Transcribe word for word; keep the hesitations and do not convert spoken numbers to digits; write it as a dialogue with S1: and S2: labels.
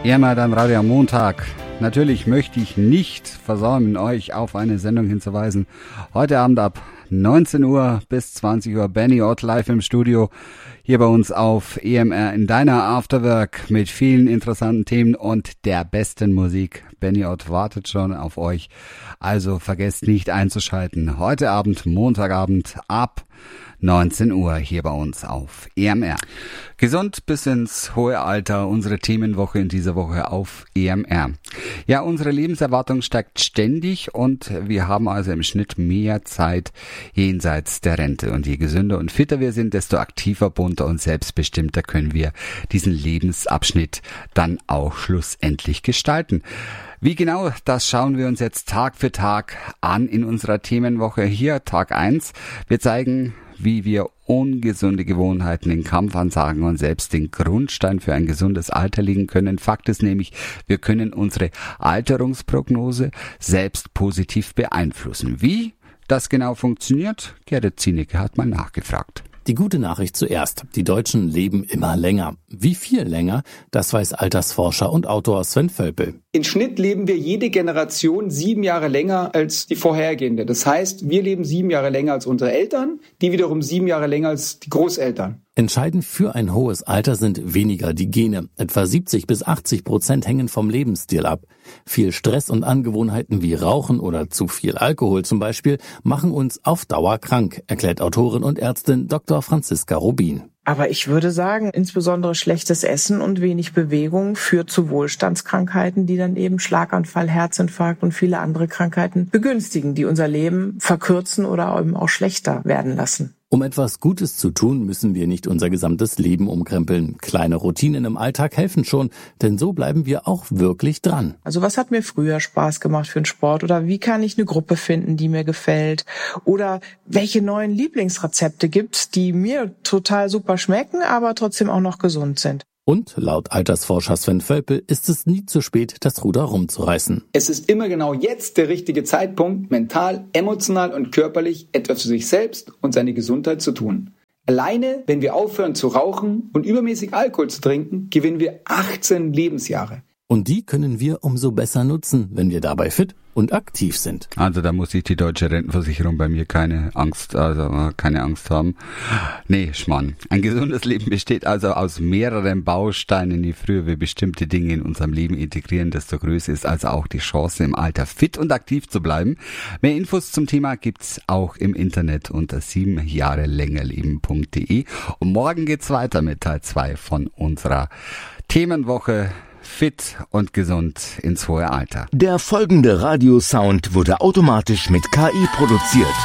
S1: Ja, mal dann Radio am Montag. Natürlich möchte ich nicht versäumen, euch auf eine Sendung hinzuweisen. Heute Abend ab neunzehn Uhr bis zwanzig Uhr Benny Ott live im Studio. Hier bei uns auf E M R in deiner Afterwork mit vielen interessanten Themen und der besten Musik. Benny Ott wartet schon auf euch. Also vergesst nicht einzuschalten. Heute Abend, Montagabend ab neunzehn Uhr hier bei uns auf E M R. Gesund bis ins hohe Alter, unsere Themenwoche in dieser Woche auf E M R. Ja, unsere Lebenserwartung steigt ständig und wir haben also im Schnitt mehr Zeit jenseits der Rente. Und je gesünder und fitter wir sind, desto aktiver, bunter und selbstbestimmter können wir diesen Lebensabschnitt dann auch schlussendlich gestalten. Wie genau, das schauen wir uns jetzt Tag für Tag an in unserer Themenwoche. Hier Tag eins. Wir zeigen, wie wir ungesunde Gewohnheiten in Kampfansagen und selbst den Grundstein für ein gesundes Alter legen können. Fakt ist nämlich, wir können unsere Alterungsprognose selbst positiv beeinflussen. Wie das genau funktioniert, Gerrit Zienecke hat mal nachgefragt.
S2: Die gute Nachricht zuerst. Die Deutschen leben immer länger. Wie viel länger? Das weiß Altersforscher und Autor Sven Völpel.
S3: Im Schnitt leben wir jede Generation sieben Jahre länger als die vorhergehende. Das heißt, wir leben sieben Jahre länger als unsere Eltern, die wiederum sieben Jahre länger als die Großeltern.
S2: Entscheidend für ein hohes Alter sind weniger die Gene. Etwa siebzig bis achtzig Prozent hängen vom Lebensstil ab. Viel Stress und Angewohnheiten wie Rauchen oder zu viel Alkohol zum Beispiel machen uns auf Dauer krank, erklärt Autorin und Ärztin Doktor Franziska Rubin.
S4: Aber ich würde sagen, insbesondere schlechtes Essen und wenig Bewegung führt zu Wohlstandskrankheiten, die dann eben Schlaganfall, Herzinfarkt und viele andere Krankheiten begünstigen, die unser Leben verkürzen oder eben auch schlechter werden lassen.
S2: Um etwas Gutes zu tun, müssen wir nicht unser gesamtes Leben umkrempeln. Kleine Routinen im Alltag helfen schon, denn so bleiben wir auch wirklich dran.
S4: Also was hat mir früher Spaß gemacht für den Sport? Oder wie kann ich eine Gruppe finden, die mir gefällt? Oder welche neuen Lieblingsrezepte gibt's, die mir total super schmecken, aber trotzdem auch noch gesund sind?
S2: Und laut Altersforscher Sven Völpel ist es nie zu spät, das Ruder rumzureißen.
S3: Es ist immer genau jetzt der richtige Zeitpunkt, mental, emotional und körperlich etwas für sich selbst und seine Gesundheit zu tun. Alleine, wenn wir aufhören zu rauchen und übermäßig Alkohol zu trinken, gewinnen wir achtzehn Lebensjahre.
S2: Und die können wir umso besser nutzen, wenn wir dabei fit und aktiv sind.
S1: Also da muss sich die deutsche Rentenversicherung bei mir keine Angst, also keine Angst haben. Nee, Schmarrn. Ein gesundes Leben besteht also aus mehreren Bausteinen. Je früher wir bestimmte Dinge in unserem Leben integrieren, desto größer ist also auch die Chance, im Alter fit und aktiv zu bleiben. Mehr Infos zum Thema gibt's auch im Internet unter sieben Jahre länger leben punkt de. Und morgen geht's weiter mit Teil zwei von unserer Themenwoche. Fit und gesund ins hohe Alter.
S5: Der folgende Radiosound wurde automatisch mit K I produziert.